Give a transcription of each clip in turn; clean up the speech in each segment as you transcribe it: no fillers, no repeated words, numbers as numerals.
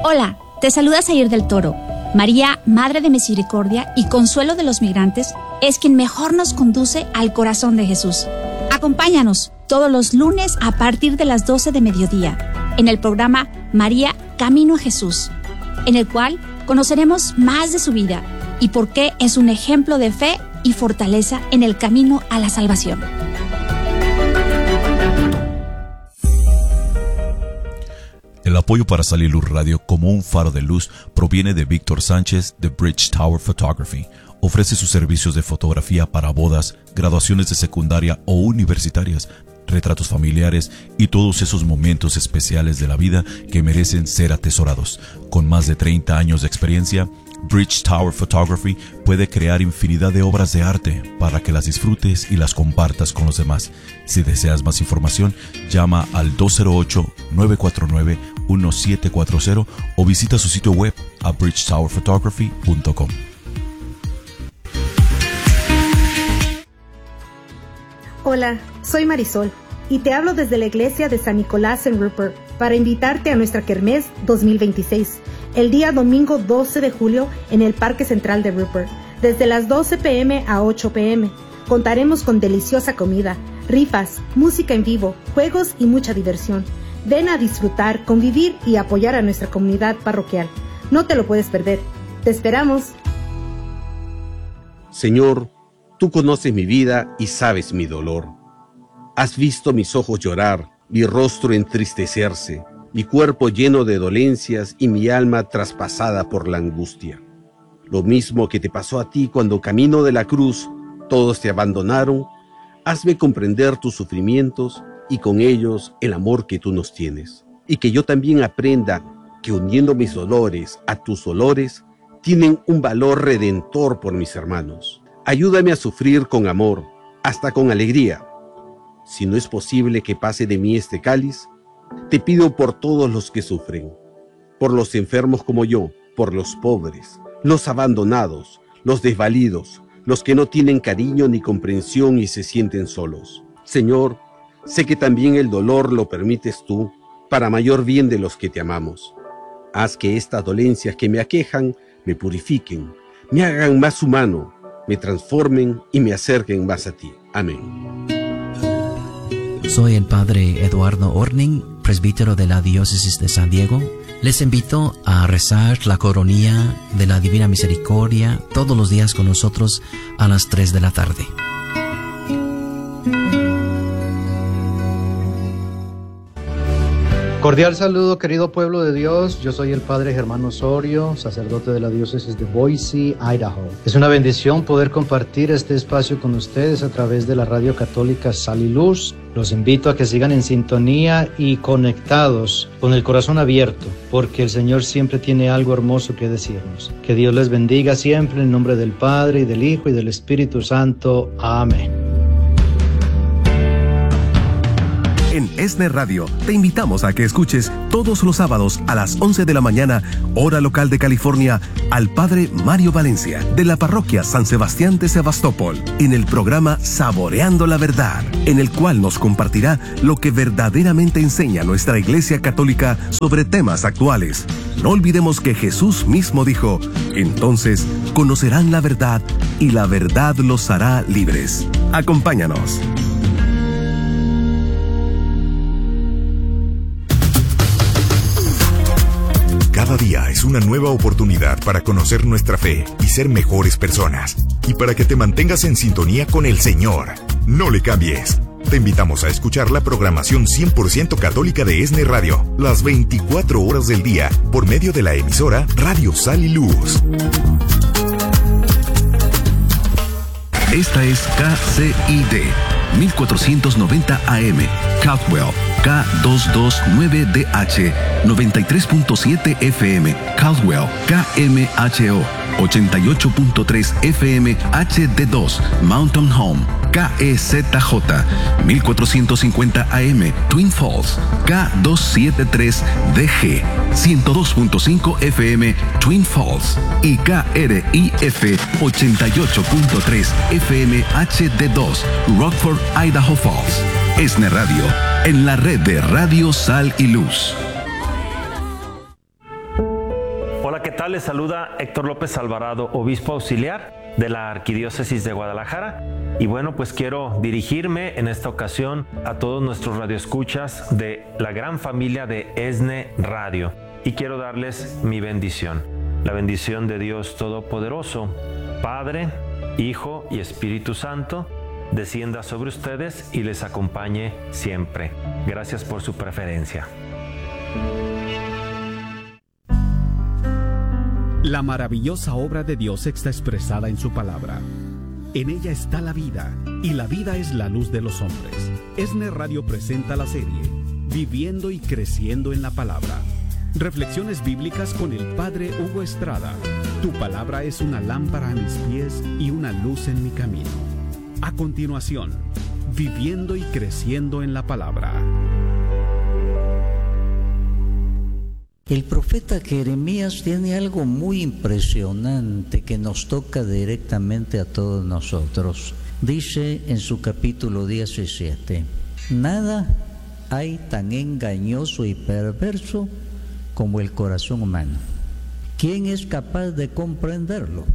Hola, te saluda Zair del Toro. María, Madre de Misericordia y Consuelo de los Migrantes, es quien mejor nos conduce al corazón de Jesús. Acompáñanos todos los lunes a partir de las 12 de mediodía en el programa María, Camino a Jesús, en el cual conoceremos más de su vida y por qué es un ejemplo de fe y fortaleza en el camino a la salvación. El apoyo para Sal y Luz Radio como un faro de luz proviene de Víctor Sánchez de Bridge Tower Photography. Ofrece sus servicios de fotografía para bodas, graduaciones de secundaria o universitarias, retratos familiares y todos esos momentos especiales de la vida que merecen ser atesorados. Con más de 30 años de experiencia, Bridge Tower Photography puede crear infinidad de obras de arte para que las disfrutes y las compartas con los demás. Si deseas más información, llama al 208-949-1740 o visita su sitio web a bridgetowerphotography.com. Hola, soy Marisol y te hablo desde la iglesia de San Nicolás en Rupert para invitarte a nuestra Kermés 2026, el día domingo 12 de julio en el Parque Central de Rupert, desde las 12 p.m. a 8 p.m. Contaremos con deliciosa comida, rifas, música en vivo, juegos y mucha diversión. Ven a disfrutar, convivir y apoyar a nuestra comunidad parroquial. No te lo puedes perder. ¡Te esperamos! Señor, tú conoces mi vida y sabes mi dolor. Has visto mis ojos llorar, mi rostro entristecerse, mi cuerpo lleno de dolencias y mi alma traspasada por la angustia. Lo mismo que te pasó a ti cuando camino de la cruz todos te abandonaron, hazme comprender tus sufrimientos y con ellos el amor que tú nos tienes. Y que yo también aprenda que uniendo mis dolores a tus dolores, tienen un valor redentor por mis hermanos. Ayúdame a sufrir con amor, hasta con alegría. Si no es posible que pase de mí este cáliz, te pido por todos los que sufren, por los enfermos como yo, por los pobres, los abandonados, los desvalidos, los que no tienen cariño ni comprensión y se sienten solos. Señor, sé que también el dolor lo permites tú, para mayor bien de los que te amamos. Haz que estas dolencias que me aquejan me purifiquen, me hagan más humano, me transformen y me acerquen más a ti. Amén. Soy el Padre Eduardo Orning, presbítero de la Diócesis de San Diego. Les invito a rezar la coronilla de la Divina Misericordia todos los días con nosotros a las 3 de la tarde. Cordial saludo, querido pueblo de Dios. Yo soy el Padre Germán Osorio, sacerdote de la diócesis de Boise, Idaho. Es una bendición poder compartir este espacio con ustedes a través de la radio católica Sal y Luz. Los invito a que sigan en sintonía y conectados, con el corazón abierto, porque el Señor siempre tiene algo hermoso que decirnos. Que Dios les bendiga siempre en nombre del Padre, y del Hijo, y del Espíritu Santo. Amén. En ESNE Radio te invitamos a que escuches todos los sábados a las 11 de la mañana, hora local de California, al Padre Mario Valencia, de la parroquia San Sebastián de Sebastopol, en el programa Saboreando la Verdad, en el cual nos compartirá lo que verdaderamente enseña nuestra Iglesia Católica sobre temas actuales. No olvidemos que Jesús mismo dijo: entonces conocerán la verdad y la verdad los hará libres. Acompáñanos. Cada día es una nueva oportunidad para conocer nuestra fe y ser mejores personas. Y para que te mantengas en sintonía con el Señor, no le cambies. Te invitamos a escuchar la programación 100% católica de ESNE Radio, las 24 horas del día, por medio de la emisora Radio Sal y Luz. Esta es KCID 1490 AM, Caldwell, K229DH, 93.7 FM, Caldwell, KMHO, 88.3 FM, HD2, Mountain Home, KEZJ, 1450 AM, Twin Falls, K273DG, 102.5 FM, Twin Falls, y KRIF, 88.3 FM, HD2, Rockford, Idaho Falls. ESNE Radio, en la red de Radio Sal y Luz. tal? Les saluda Héctor López Alvarado, obispo auxiliar de la Arquidiócesis de Guadalajara. Y bueno, pues quiero dirigirme en esta ocasión a todos nuestros radioescuchas de la gran familia de ESNE Radio. Y quiero darles mi bendición. La bendición de Dios Todopoderoso, Padre, Hijo y Espíritu Santo, descienda sobre ustedes y les acompañe siempre. Gracias por su preferencia. La maravillosa obra de Dios está expresada en su palabra. En ella está la vida, y la vida es la luz de los hombres. ESNE Radio presenta la serie Viviendo y Creciendo en la Palabra. Reflexiones bíblicas con el Padre Hugo Estrada. Tu palabra es una lámpara a mis pies y una luz en mi camino. A continuación, Viviendo y Creciendo en la Palabra. El profeta Jeremías tiene algo muy impresionante que nos toca directamente a todos nosotros. Dice en su capítulo 17, nada hay tan engañoso y perverso como el corazón humano. ¿Quién es capaz de comprenderlo?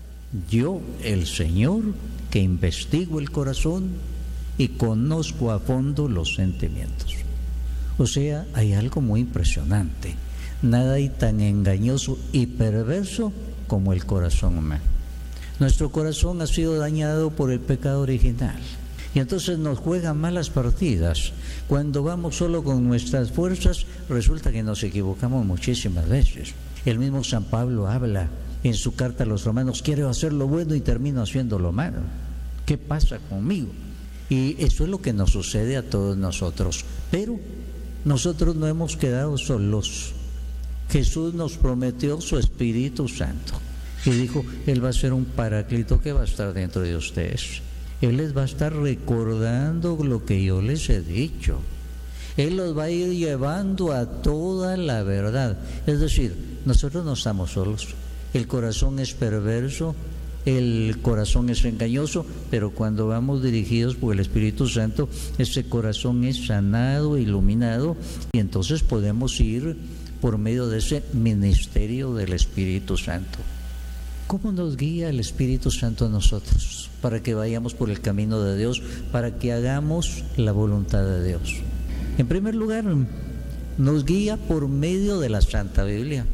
Yo, el Señor, que investigo el corazón y conozco a fondo los sentimientos. O sea, hay algo muy impresionante. Nada hay tan engañoso y perverso como el corazón humano. Nuestro corazón ha sido dañado por el pecado original y entonces nos juegan malas partidas. Cuando vamos solo con nuestras fuerzas, resulta que nos equivocamos muchísimas veces. El mismo San Pablo habla en su carta a los romanos: quiero hacer lo bueno y termino haciendo lo malo. ¿Qué pasa conmigo? Y eso es lo que nos sucede a todos nosotros. Pero nosotros no hemos quedado solos. Jesús nos prometió su Espíritu Santo y dijo, Él va a ser un paráclito que va a estar dentro de ustedes. Él les va a estar recordando lo que yo les he dicho. Él los va a ir llevando a toda la verdad. Es decir, nosotros no estamos solos. El corazón es perverso, el corazón es engañoso, pero cuando vamos dirigidos por el Espíritu Santo, ese corazón es sanado, iluminado, y entonces podemos ir por medio de ese ministerio del Espíritu Santo. ¿Cómo nos guía el Espíritu Santo a nosotros? Para que vayamos por el camino de Dios, para que hagamos la voluntad de Dios. En primer lugar, nos guía por medio de la Santa Biblia.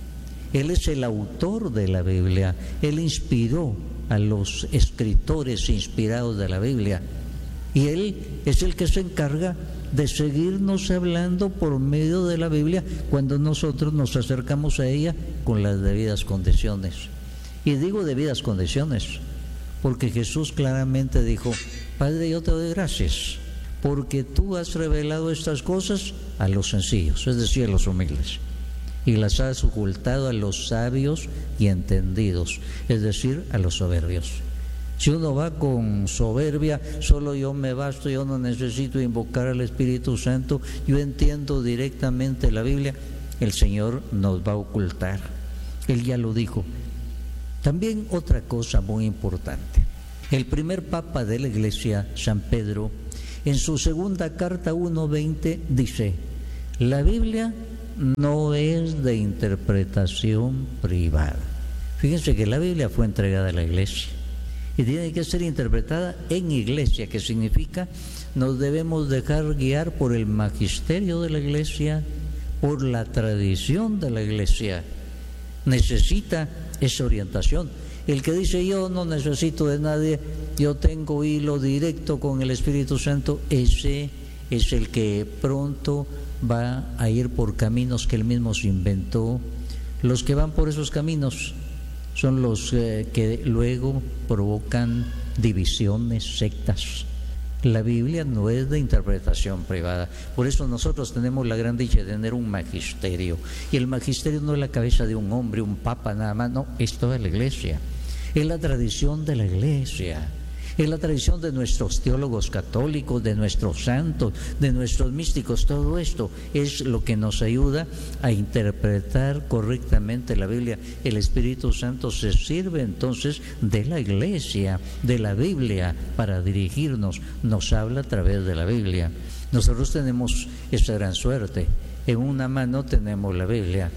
Él es el autor de la Biblia. Él inspiró a los escritores inspirados de la Biblia. Y Él es el que se encarga de seguirnos hablando por medio de la Biblia cuando nosotros nos acercamos a ella con las debidas condiciones. Y digo debidas condiciones porque Jesús claramente dijo, Padre, yo te doy gracias porque tú has revelado estas cosas a los sencillos, es decir, a los humildes, y las has ocultado a los sabios y entendidos, es decir, a los soberbios. Si uno va con soberbia, solo yo me basto, yo no necesito invocar al Espíritu Santo, yo entiendo directamente la Biblia, el Señor nos va a ocultar. Él ya lo dijo. También otra cosa muy importante. El primer Papa de la Iglesia, San Pedro, en su segunda carta 1:20 dice, la Biblia no es de interpretación privada. Fíjense que la Biblia fue entregada a la Iglesia y tiene que ser interpretada en iglesia, que significa nos debemos dejar guiar por el magisterio de la Iglesia, por la tradición de la Iglesia. Necesita esa orientación. El que dice yo no necesito de nadie, yo tengo hilo directo con el Espíritu Santo, ese es el que pronto va a ir por caminos que él mismo se inventó. Los que van por esos caminos son los que luego provocan divisiones, sectas. La Biblia no es de interpretación privada. Por eso nosotros tenemos la gran dicha de tener un magisterio. Y el magisterio no es la cabeza de un hombre, un papa nada más, no, es toda la Iglesia. Es la tradición de la Iglesia. Es la tradición de nuestros teólogos católicos, de nuestros santos, de nuestros místicos. Todo esto es lo que nos ayuda a interpretar correctamente la Biblia. El Espíritu Santo se sirve entonces de la Iglesia, de la Biblia, para dirigirnos. Nos habla a través de la Biblia. Nosotros tenemos esa gran suerte. En una mano tenemos la Biblia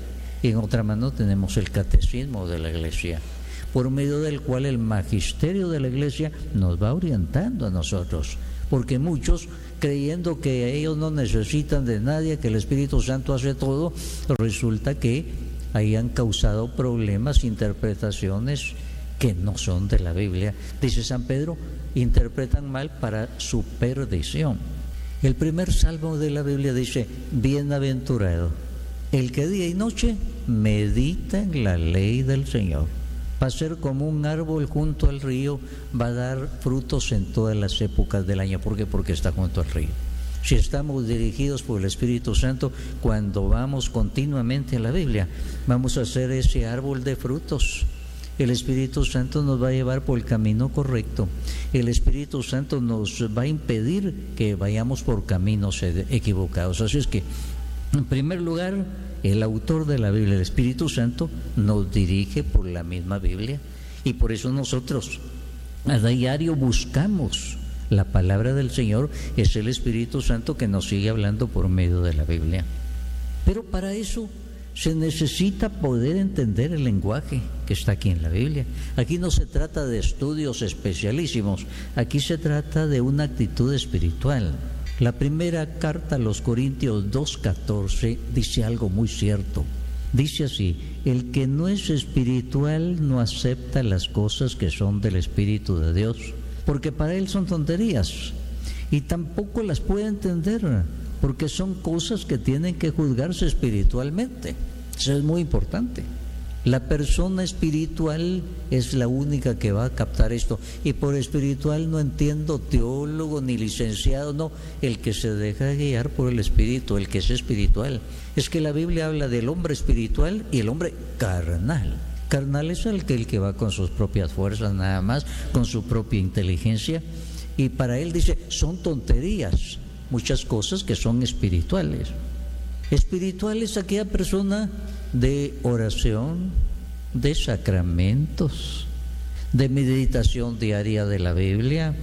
y en otra mano tenemos el catecismo de la Iglesia, por medio del cual el magisterio de la Iglesia nos va orientando a nosotros, porque muchos, creyendo que ellos no necesitan de nadie, que el Espíritu Santo hace todo, resulta que hayan causado problemas, interpretaciones que no son de la Biblia. Dice San Pedro, interpretan mal para su perdición. El primer salmo de la Biblia dice, bienaventurado el que día y noche medita en la ley del Señor. Va a ser como un árbol junto al río, va a dar frutos en todas las épocas del año. ¿Por qué? Porque está junto al río. Si estamos dirigidos por el Espíritu Santo, cuando vamos continuamente a la Biblia, vamos a ser ese árbol de frutos. El Espíritu Santo nos va a llevar por el camino correcto. El Espíritu Santo nos va a impedir que vayamos por caminos equivocados. Así es que, en primer lugar, el autor de la Biblia, el Espíritu Santo, nos dirige por la misma Biblia. Y por eso nosotros a diario buscamos la palabra del Señor. Es el Espíritu Santo que nos sigue hablando por medio de la Biblia. Pero para eso se necesita poder entender el lenguaje que está aquí en la Biblia. Aquí no se trata de estudios especialísimos, aquí se trata de una actitud espiritual. La primera carta a los Corintios 2:14 dice algo muy cierto. Dice así, el que no es espiritual no acepta las cosas que son del Espíritu de Dios, porque para él son tonterías y tampoco las puede entender, porque son cosas que tienen que juzgarse espiritualmente. Eso es muy importante. La persona espiritual es la única que va a captar esto. Y por espiritual no entiendo teólogo ni licenciado, no. El que se deja guiar por el Espíritu, el que es espiritual. Es que la Biblia habla del hombre espiritual y el hombre carnal. Carnal es el que va con sus propias fuerzas nada más, con su propia inteligencia. Y para él dice, son tonterías muchas cosas que son espirituales. Espiritual es aquella persona de oración, de sacramentos, de meditación diaria de la Biblia,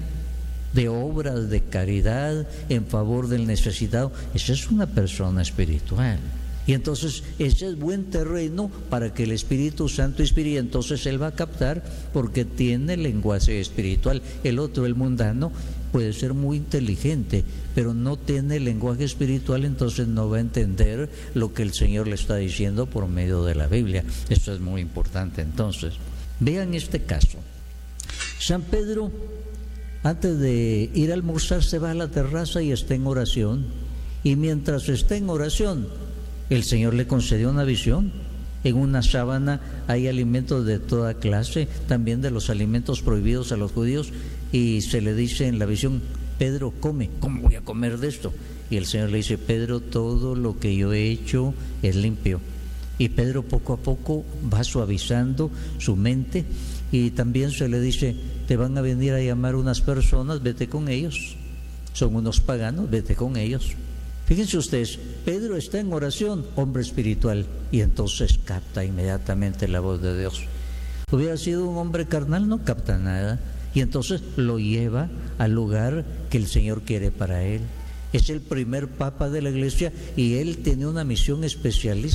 de obras de caridad en favor del necesitado. Esa es una persona espiritual. Y entonces ese es buen terreno para que el Espíritu Santo inspire, y entonces él va a captar porque tiene lenguaje espiritual. El otro, el mundano, puede ser muy inteligente, pero no tiene lenguaje espiritual, entonces no va a entender lo que el Señor le está diciendo por medio de la Biblia. Esto es muy importante. Entonces, vean este caso. San Pedro, antes de ir a almorzar, se va a la terraza y está en oración. Y mientras está en oración, el Señor le concedió una visión. En una sábana hay alimentos de toda clase, también de los alimentos prohibidos a los judíos, y se le dice en la visión, Pedro, come. ¿Cómo voy a comer de esto? Y el Señor le dice, Pedro, todo lo que yo he hecho es limpio. Y Pedro poco a poco va suavizando su mente, y también se le dice, te van a venir a llamar unas personas, vete con ellos. Son unos paganos, vete con ellos. Fíjense ustedes, Pedro está en oración, hombre espiritual, y entonces capta inmediatamente la voz de Dios. Hubiera sido un hombre carnal, no capta nada, y entonces lo lleva al lugar que el Señor quiere para él. Es el primer papa de la Iglesia y él tiene una misión especialísima.